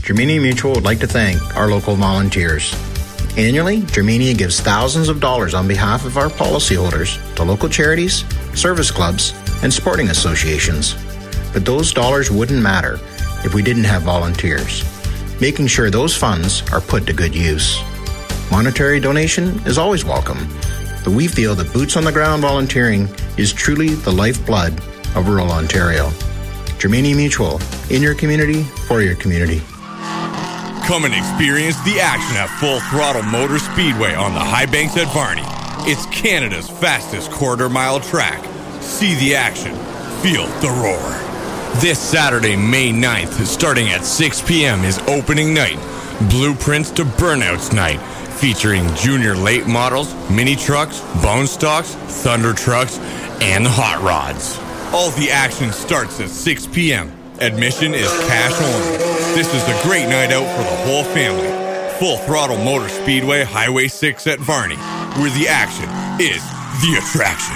Germania Mutual would like to thank our local volunteers. Annually, Germania gives thousands of dollars on behalf of our policyholders to local charities, service clubs, and sporting associations. But those dollars wouldn't matter if we didn't have volunteers, making sure those funds are put to good use. Monetary donation is always welcome, but we feel that boots-on-the-ground volunteering is truly the lifeblood of rural Ontario. Germania Mutual, in your community, for your community. Come and experience the action at Full Throttle Motor Speedway on the High Banks at Varney. It's Canada's fastest quarter-mile track. See the action. Feel the roar. This Saturday, May 9th, starting at 6 p.m. is opening night. Blueprints to Burnouts Night, featuring junior late models, mini trucks, bone stocks, thunder trucks, and hot rods. All the action starts at 6 p.m. Admission is cash only. This is a great night out for the whole family. Full Throttle Motor Speedway, Highway 6 at Varney, where the action is the attraction.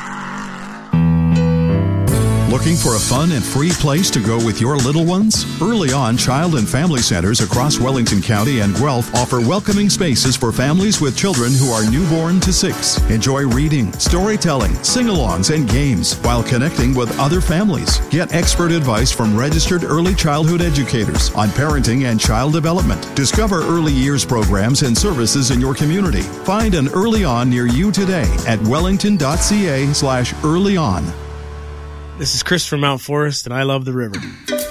Looking for a fun and free place to go with your little ones? Early On Child and Family Centers across Wellington County and Guelph offer welcoming spaces for families with children who are newborn to 6. Enjoy reading, storytelling, sing-alongs, and games while connecting with other families. Get expert advice from registered early childhood educators on parenting and child development. Discover early years programs and services in your community. Find an Early On near you today at wellington.ca/earlyon. This is Chris from Mount Forest, and I love the river.